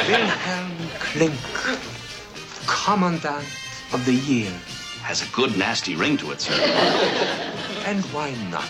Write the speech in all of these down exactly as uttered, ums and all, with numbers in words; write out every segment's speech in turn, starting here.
Wilhelm Klink, Commandant of the Year. Has a good, nasty ring to it, sir. And why not?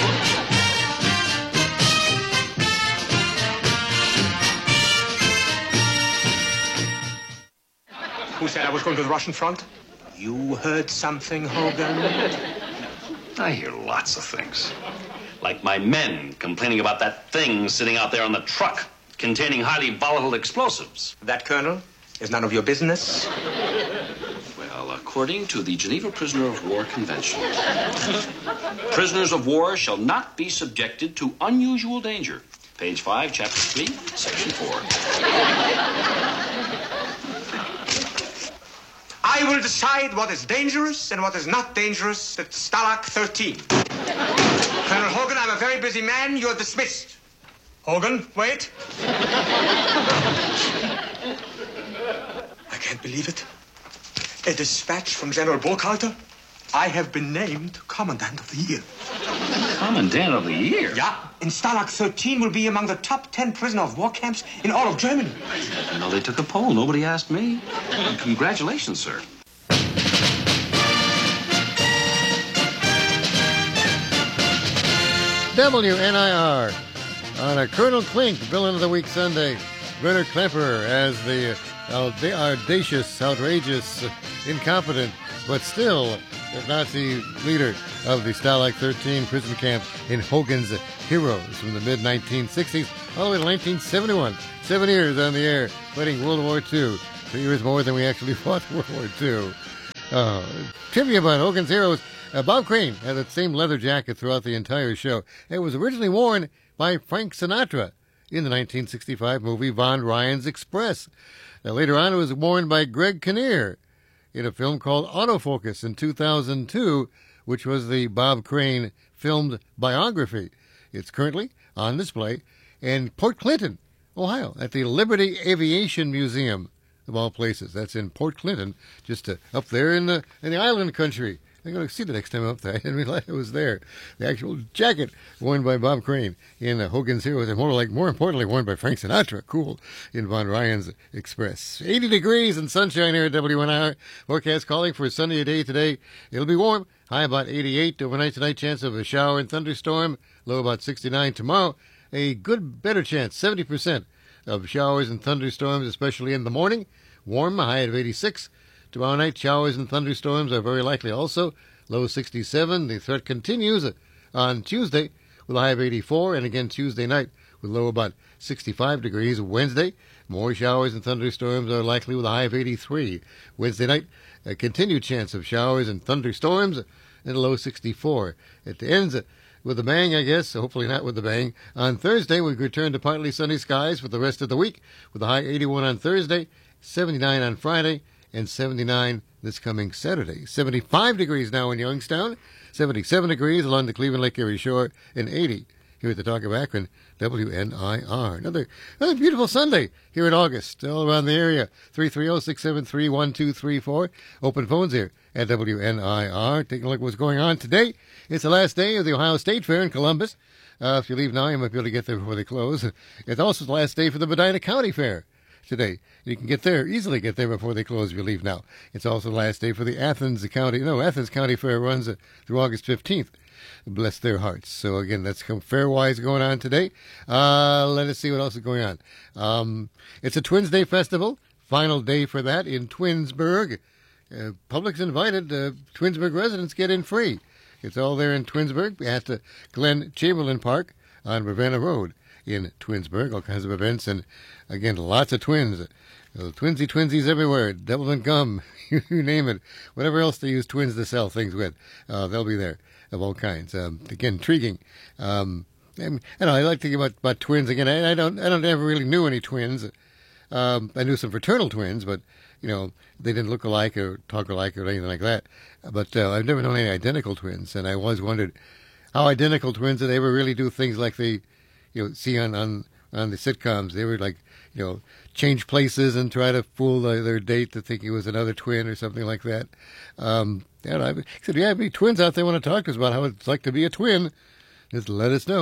Who said I was going to the Russian front? You heard something, Hogan? I hear lots of things. Like my men complaining about that thing sitting out there on the truck containing highly volatile explosives. That, Colonel, is none of your business. Well, according to the Geneva Prisoner of War Convention, prisoners of war shall not be subjected to unusual danger. Page five, chapter three, section four. I will decide what is dangerous and what is not dangerous at Stalag thirteen. Colonel Hogan, I'm a very busy man. You're dismissed. Hogan, wait. I can't believe it. A dispatch from General Burkhalter. I have been named Commandant of the Year. Commandant of the Year? Yeah. And Stalag thirteen will be among the top ten prisoner of war camps in all of Germany. I didn't know they took a poll. Nobody asked me. Congratulations, sir. W N I R on a Colonel Klink, Villain of the Week Sunday. Werner Klemperer as the audacious, outrageous, incompetent, but still Nazi leader of the Stalag thirteen prison camp in Hogan's Heroes from the mid nineteen sixties all the way to nineteen seventy-one. Seven years on the air fighting World War Two. Two years more than we actually fought World War Two. Uh, trivia about Hogan's Heroes. Uh, Bob Crane had that same leather jacket throughout the entire show. It was originally worn by Frank Sinatra in the nineteen sixty-five movie Von Ryan's Express. Now, later on, it was worn by Greg Kinnear in a film called Autofocus in two thousand two, which was the Bob Crane filmed biography. It's currently on display in Port Clinton, Ohio, at the Liberty Aviation Museum, of all places. That's in Port Clinton, just uh, up there in the, in the island country. I'm going to see the next time I'm up there. I didn't realize it was there. The actual jacket worn by Bob Crane in uh, Hogan's Heroes, and more like, more importantly, worn by Frank Sinatra. Cool. In Von Ryan's Express. eighty degrees and sunshine here at W N I R. Forecast calling for a sunny day today. It'll be warm. High about eighty-eight. Overnight tonight, chance of a shower and thunderstorm. Low about sixty-nine. Tomorrow, a good, better chance, seventy percent of showers and thunderstorms, especially in the morning. Warm, a high of eighty-six. Tomorrow night, showers and thunderstorms are very likely also. Low sixty-seven. The threat continues on Tuesday with a high of eighty-four. And again Tuesday night with low about sixty-five degrees. Wednesday, more showers and thunderstorms are likely with a high of eighty-three. Wednesday night, a continued chance of showers and thunderstorms and a low sixty-four. It ends with a bang, I guess. Hopefully not with a bang. On Thursday, we return to partly sunny skies for the rest of the week with a high eighty-one on Thursday, seventy-nine on Friday, and seventy-nine this coming Saturday. seventy-five degrees now in Youngstown, seventy-seven degrees along the Cleveland Lake Erie shore, and eighty here at the Talk of Akron, W N I R. Another, another beautiful Sunday here in August, all around the area. three three zero, six seven three, one two three four. Open phones here at W N I R. Taking a look at what's going on today. It's the last day of the Ohio State Fair in Columbus. Uh, if you leave now, you might be able to get there before they close. It's also the last day for the Medina County Fair today. You can get there, easily get there before they close if you leave now. It's also the last day for the Athens County, no, Athens County Fair runs uh, through August fifteenth. Bless their hearts. So again, that's fair-wise going on today. Uh, let us see what else is going on. Um, it's a Twins Day festival. Final day for that in Twinsburg. Uh, public's invited. Uh, Twinsburg residents get in free. It's all there in Twinsburg at the Glenn Chamberlain Park on Ravenna Road in Twinsburg. All kinds of events. And again, lots of twins. Uh, twinsy twinsies everywhere. Devilment gum. You name it. Whatever else they use twins to sell things with. Uh, they'll be there. Of all kinds. Um, again, intriguing. Um, and, I know I like to think about, about twins again. I, I don't. I don't ever really knew any twins. Um, I knew some fraternal twins, but you know they didn't look alike or talk alike or anything like that. But uh, I've never known any identical twins, and I always wondered how identical twins did they ever really do things like they, you know, see on on, on the sitcoms. They were like, you know, change places and try to fool the, their date to think he was another twin or something like that. Um, And I said, yeah, be twins out there want to talk to us about how it's like to be a twin. Just let us know.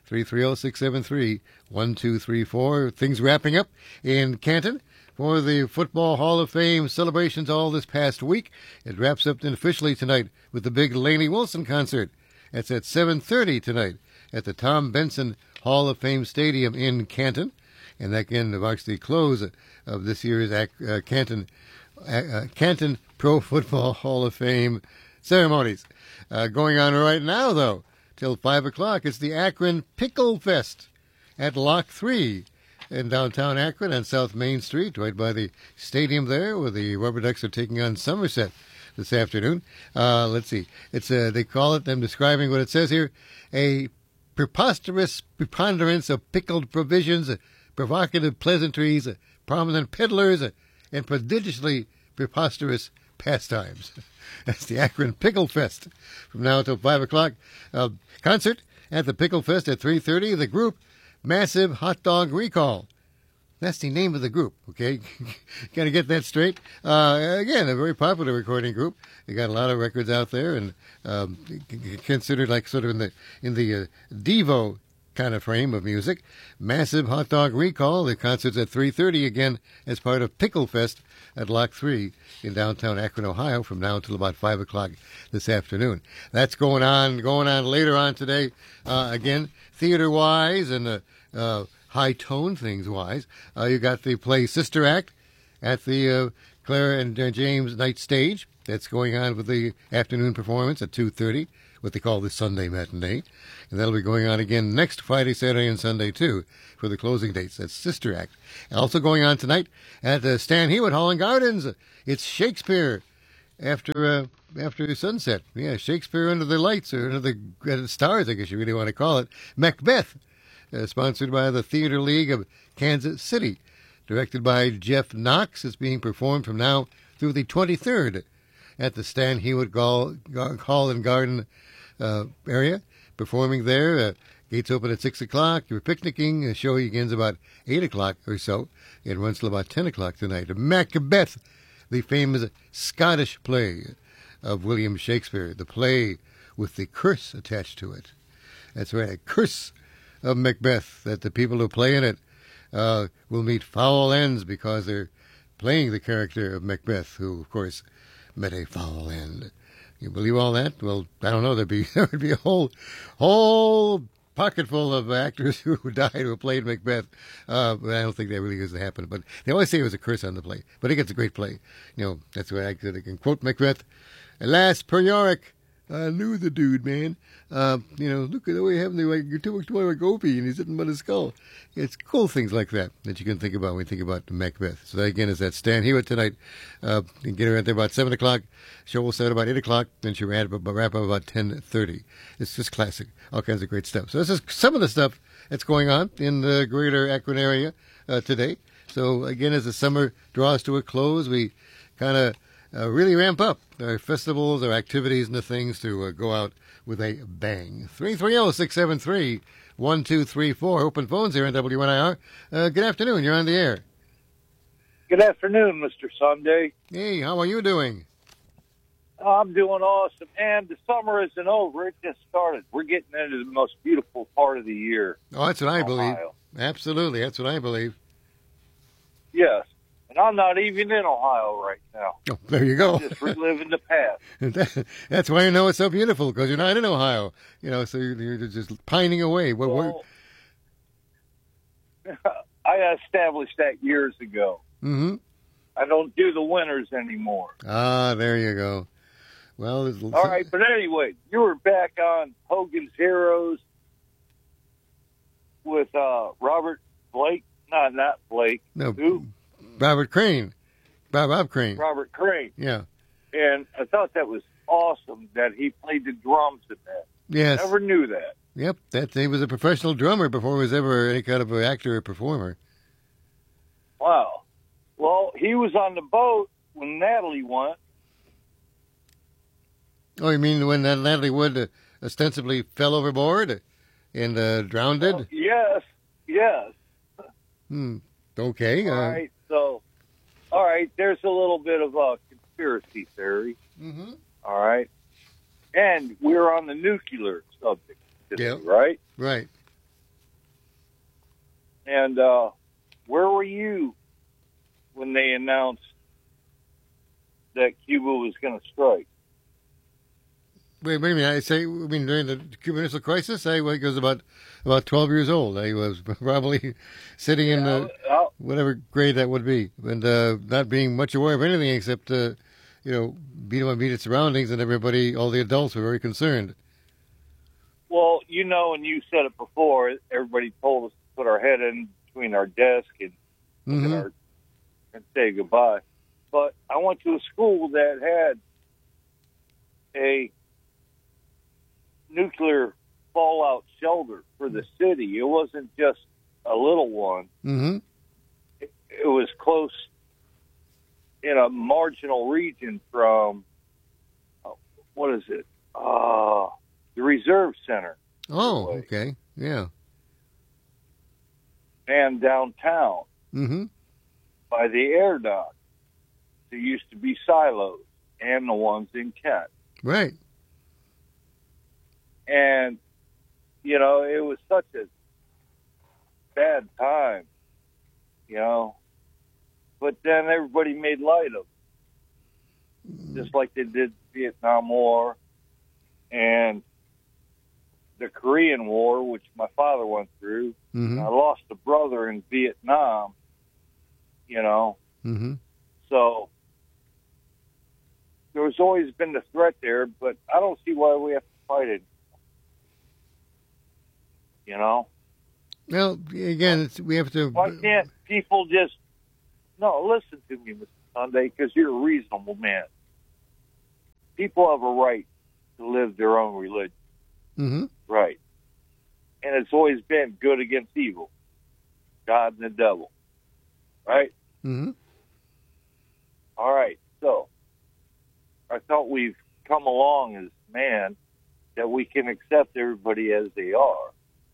three three zero, six seven three, one two three four. Things wrapping up in Canton for the Football Hall of Fame celebrations all this past week. It wraps up officially tonight with the big Lainey Wilson concert. That's at seven thirty tonight at the Tom Benson Hall of Fame Stadium in Canton. And that again marks the close of this year's uh, Canton uh, Canton Pro Football Hall of Fame ceremonies. Uh, going on right now, though, till five o'clock, it's the Akron Pickle Fest at Lock three in downtown Akron on South Main Street, right by the stadium there, where the Rubber Ducks are taking on Somerset this afternoon. Uh, let's see. It's uh, they call it, I'm describing what it says here, a preposterous preponderance of pickled provisions, provocative pleasantries, prominent peddlers, and prodigiously preposterous pastimes. That's the Akron Pickle Fest from now until five o'clock. Uh, concert at the Pickle Fest at three thirty. The group, Massive Hot Dog Recall. That's the name of the group, okay? Got to get that straight. Uh, again, a very popular recording group. They got a lot of records out there and um, considered like sort of in the, in the uh, Devo kind of frame of music. Massive Hot Dog Recall. The concert's at three thirty again as part of Pickle Fest at Lock three in downtown Akron, Ohio, from now until about five o'clock this afternoon. That's going on going on later on today. Uh, again, theater-wise and uh, uh, high-tone things-wise, uh, you got the play Sister Act at the uh, Claire and uh, James Night Stage. That's going on with the afternoon performance at two thirty, what they call the Sunday matinee. And that'll be going on again next Friday, Saturday, and Sunday, too, for the closing dates. That's Sister Act. Also going on tonight at uh, Stan Hewitt Hall and Gardens. It's Shakespeare after uh, after sunset. Yeah, Shakespeare under the lights, or under the, uh, the stars, I guess you really want to call it. Macbeth, uh, sponsored by the Theater League of Kansas City. Directed by Jeff Knox. It's being performed from now through the twenty-third at the Stan Hewitt Hall, Hall and Garden uh, area. Performing there. Uh, gates open at six o'clock. You're picnicking. The show begins about eight o'clock or so. It runs till about ten o'clock tonight. Macbeth, the famous Scottish play of William Shakespeare. The play with the curse attached to it. That's right, a curse of Macbeth, that the people who play in it uh, will meet foul ends because they're playing the character of Macbeth, who, of course, met a foul end. You believe all that? Well, I don't know. There'd be there would be a whole whole pocket full of actors who died who played Macbeth. Uh, but I don't think that really is to happen. But they always say it was a curse on the play. But I think it's a great play. You know, that's why I, I can quote Macbeth. Alas, per Yorick, I knew the dude, man. Uh, you know, look at the way you have him. Like, you're too much more like Opie, and he's sitting on his skull. It's cool things like that that you can think about when you think about Macbeth. So that, again, is that Stan Hewitt tonight. Uh, you can get her out there about seven o'clock. Show will start about eight o'clock. Then she'll wrap up, wrap up about ten thirty. It's just classic. All kinds of great stuff. So this is some of the stuff that's going on in the greater Akron area uh, today. So, again, as the summer draws to a close, we kind of uh, really ramp up our festivals, our activities, and the things to uh, go out with a bang. three three zero, six seven three, one two three four. Open phones here on W N I R. Uh, good afternoon. You're on the air. Good afternoon, Mister Sunday. Hey, how are you doing? I'm doing awesome. And the summer isn't over. It just started. We're getting into the most beautiful part of the year. Oh, that's what I believe. Ohio. Absolutely. That's what I believe. Yes. And I'm not even in Ohio right now. Oh, there you go. I'm just reliving the past. That's why you know it's so beautiful, because you're not in Ohio. You know, so you're, you're just pining away. What, well, I established that years ago. Mm-hmm. I don't do the winters anymore. Ah, there you go. Well, all right, but anyway, you were back on Hogan's Heroes with uh, Robert Blake. No, not Blake. No, Who? Robert Crane. Bob, Bob Crane. Robert Crane. Yeah. And I thought that was awesome that he played the drums in that. Yes. Never knew that. Yep, that he was a professional drummer before he was ever any kind of an actor or performer. Wow. Well, he was on the boat when Natalie went. Oh, you mean when that Natalie Wood uh, ostensibly fell overboard and uh, drowned? Well, yes, yes. Hmm. Okay. All uh, right, so, all right, there's a little bit of a conspiracy theory. Mm-hmm. All right. And we're on the nuclear subject today, Yep. right? Right. And uh, where were you when they announced that Cuba was going to strike? Wait, wait a minute. I say, I mean, during the Cuban Missile Crisis, I was about about twelve years old. I was probably sitting in Yeah, the, I'll- whatever grade that would be, and uh, not being much aware of anything except, uh, you know, being on immediate surroundings, and everybody, all the adults were very concerned. Well, you know, and you said it before, everybody told us to put our head in between our desk and, look Mhm. at our, and say goodbye. But I went to a school that had a nuclear fallout shelter for the city. It wasn't just a little one. Mm-hmm. It, it was close in a marginal region from, uh, what is it? Uh, the Reserve Center. Oh, Right. okay. Yeah. And downtown Mm-hmm. by the air dock. There used to be silos and the ones in Kent. Right. And, you know, it was such a bad time, you know. But then everybody made light of it, just like they did the Vietnam War and the Korean War, which my father went through. Mm-hmm. I lost a brother in Vietnam, you know. Mm-hmm. So there was always been the threat there, but I don't see why we have to fight it. You know? Well, again, it's, we have to. Why can't people just... No, listen to me, Mister Sunday, because you're a reasonable man. People have a right to live their own religion. Mm-hmm. Right. And it's always been good against evil. God and the devil. Right? Mm-hmm. All right. So, I thought we've come along as man that we can accept everybody as they are.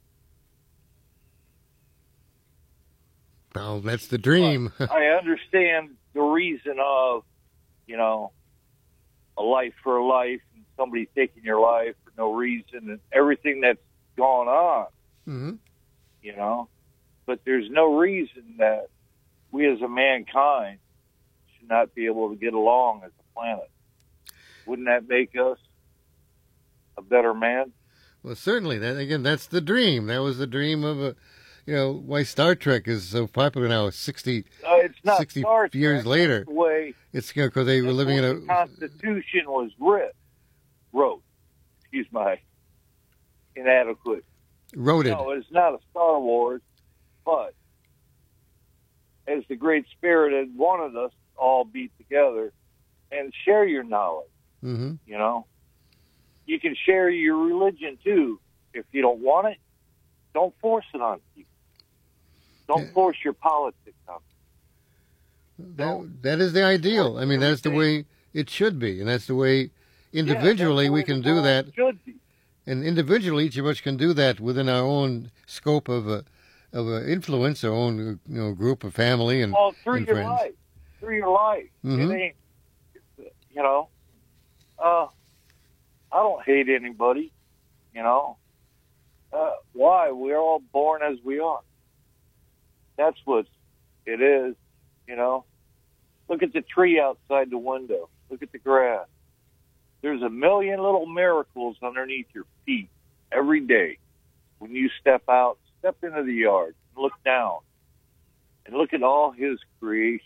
Well, that's the dream. I understand the reason of, you know, a life for a life and somebody taking your life for no reason and everything that's gone on, Mm-hmm. you know. But there's no reason that we as a mankind should not be able to get along as a planet. Wouldn't that make us a better man? Well, certainly. That again, that's the dream. That was the dream of a, you know, why Star Trek is so popular now. Sixty, Uh, it's not sixty Star Trek, years later. that's the way It's because you know, they were living in the a. Constitution was writ, wrote. Excuse my inadequate. Wrote it. No, it's not a Star Wars, but as the Great Spirit had wanted us to all be together and share your knowledge. Mm-hmm. You know, you can share your religion too. If you don't want it, don't force it on people. Don't Yeah. force your politics on people. That, that is the ideal. I mean, that's the way it should be, and that's the way individually Yeah, that's the we way can the do world that. Should be. And individually, each of us can do that within our own scope of a, of a influence, our own you know group of family and, Well, through and your friends. life, through your life, Mhm. it ain't. You know, uh, I don't hate anybody. You know, uh, why? We're all born as we are. That's what it is. You know, look at the tree outside the window. Look at the grass. There's a million little miracles underneath your feet every day. When you step out, step into the yard, look down, and look at all His creation.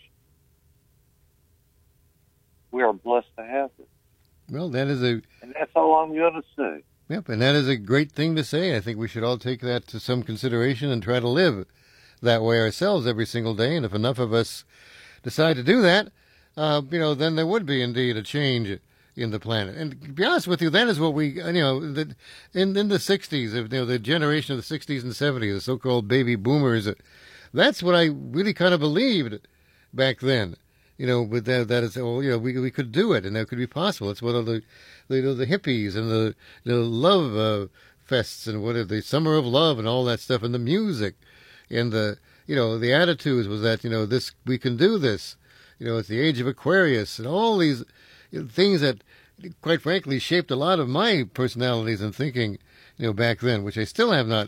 We are blessed to have it. Well, that is a And that's all I'm going to say. yep, and that is a great thing to say. I think we should all take that to some consideration and try to live that way ourselves every single day. And if enough of us decide to do that, uh, you know, then there would be indeed a change in the planet. And to be honest with you, that is what we, you know, the, in in the sixties, you know, the generation of the sixties and seventies, the so-called baby boomers. That's what I really kind of believed back then. You know, but that that is, oh, you know, we we could do it, and that could be possible. It's what all the, the you know, the hippies and the the love uh, fests and what are the summer of love and all that stuff, and the music, and the you know the attitudes was that you know this we can do this. You know, it's the age of Aquarius and all these you know, things that, quite frankly, shaped a lot of my personalities and thinking. You know, back then, which I still have not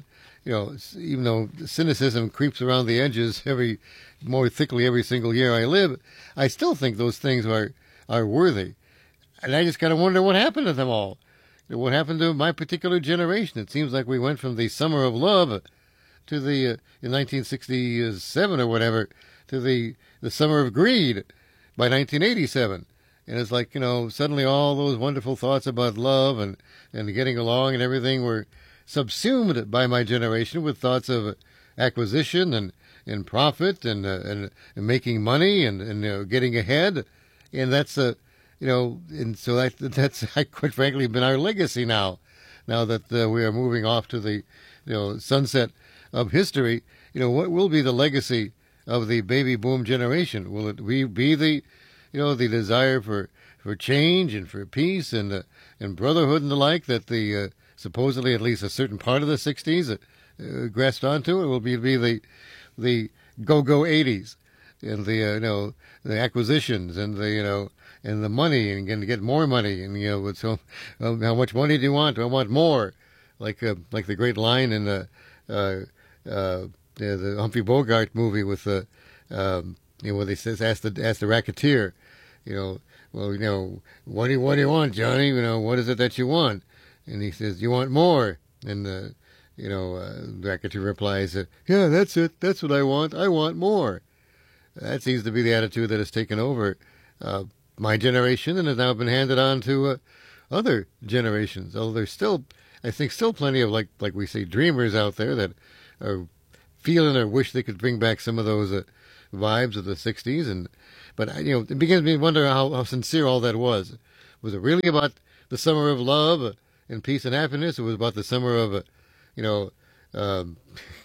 you know, even though cynicism creeps around the edges every more thickly every single year I live, I still think those things are are worthy. And I just kind of wonder what happened to them all. What happened to my particular generation? It seems like we went from the summer of love to the, uh, in nineteen sixty-seven or whatever, to the, the summer of greed by nineteen eighty-seven. And it's like, you know, suddenly all those wonderful thoughts about love and, and getting along and everything were subsumed by my generation with thoughts of acquisition and, and profit and, uh, and, and making money and, and uh, getting ahead. And that's, uh, you know, and so that, that's quite frankly been our legacy now. Now that uh, we are moving off to the, you know, sunset of history, you know, what will be the legacy of the baby boom generation? Will it be the, you know, the desire for, for change and for peace and uh, and brotherhood and the like that the uh, supposedly at least a certain part of the sixties uh, uh, grasped onto? It will be, be the the go-go eighties and the uh, you know the acquisitions and the you know and the money and going to get more money and you know so uh, how much money do you want? I want more, like uh, like the great line in the uh, uh, the, the Humphrey Bogart movie with the um, you know where they says ask the ask the racketeer, you know, well you know what do you what do you want, Johnny? You know, what is it that you want? And he says, you want more? And the you know uh, the racketeer replies, yeah, that's it, that's what I want. I want more. That seems to be the attitude that has taken over uh, my generation and has now been handed on to uh, other generations. Although there's still, I think, still plenty of, like like we say, dreamers out there that are feeling or wish they could bring back some of those uh, vibes of the sixties. And but you know, it begins me to wonder how, how sincere all that was. Was it really about the summer of love uh, and peace and happiness? Or was it about the summer of, uh, you know, um,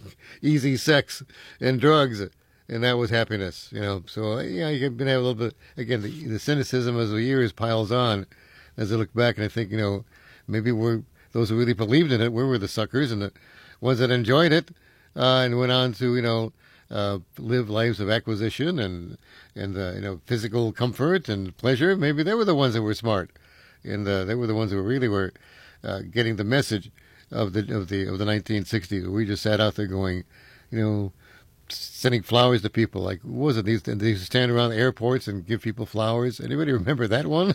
easy sex and drugs? And that was happiness, you know. So, yeah, you can have a little bit, again, the, the cynicism as the years piles on. As I look back and I think, you know, maybe we're, those who really believed in it, we were the suckers, and the ones that enjoyed it uh, and went on to, you know, uh, live lives of acquisition and, and uh, you know, physical comfort and pleasure, maybe they were the ones that were smart. And uh, they were the ones who really were uh, getting the message of the, of the, of the nineteen sixties. We just sat out there going, you know, sending flowers to people. Like, what was it? They used, to, they used to stand around the airports and give people flowers. Anybody remember that one?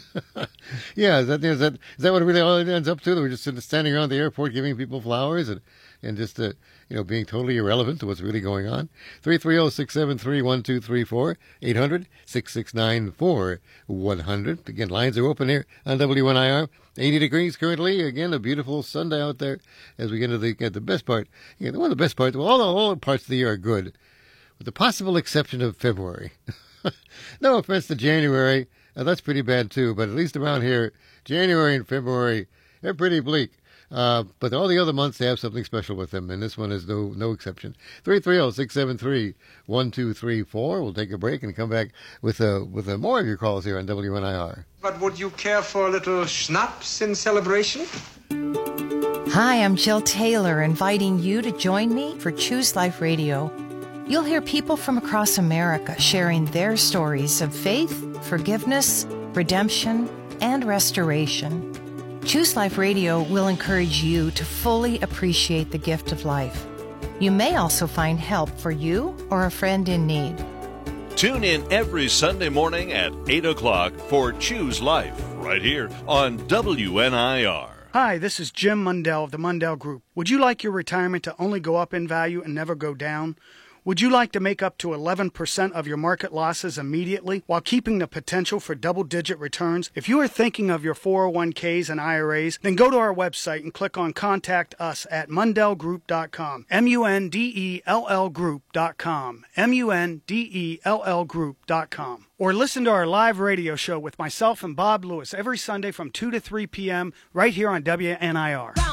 Yeah, is that, is that is that what really all it ends up to? We're just sitting, standing around the airport giving people flowers and and just uh, you know being totally irrelevant to what's really going on. three three zero, six seven three, one two three four, eight hundred, six six nine, four one hundred. Again, lines are open here on W N I R. eighty degrees currently. Again, a beautiful Sunday out there as we get into the, get the best part. Yeah, one of the best parts, well, all the, all the parts of the year are good, with the possible exception of February. No offense to January. Uh, that's pretty bad too, but at least around here, January and February, they're pretty bleak. Uh, but all the other months, they have something special with them, and this one is no no exception. three three zero, six seven three, one two three four. We'll take a break and come back with uh, with uh, more of your calls here on W N I R. But would you care for a little schnapps in celebration? Hi, I'm Jill Taylor, inviting you to join me for Choose Life Radio. You'll hear people from across America sharing their stories of faith, forgiveness, redemption, and restoration. Choose Life Radio will encourage you to fully appreciate the gift of life. You may also find help for you or a friend in need. Tune in every Sunday morning at eight o'clock for Choose Life, right here on W N I R. Hi, this is Jim Mundell of the Mundell Group. Would you like your retirement to only go up in value and never go down? Would you like to make up to eleven percent of your market losses immediately while keeping the potential for double-digit returns? If you are thinking of your four oh one k's and I R As, then go to our website and click on Contact Us at mundell group dot com. M U N D E L L group dot com. M U N D E L L group dot com. Or listen to our live radio show with myself and Bob Lewis every Sunday from two to three p.m. right here on W N I R.